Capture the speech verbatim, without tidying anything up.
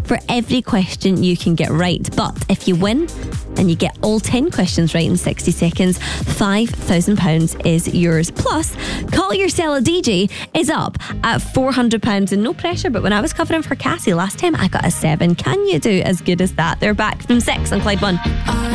for every question you can get right. But if you win and you get all ten questions right in sixty seconds, five thousand pounds is yours. Plus, Call Yourself a D J is up at four hundred pounds, and no pressure, but when I was covering for Cassie last time, I got a seven. Can you do as good as that? They're back from six on Clyde One.